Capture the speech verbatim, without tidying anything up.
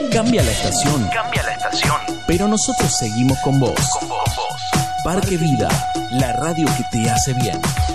Cambia la estación. Cambia la estación. Pero nosotros seguimos con vos. Con vos, vos. Parque Vida, la radio que te hace bien.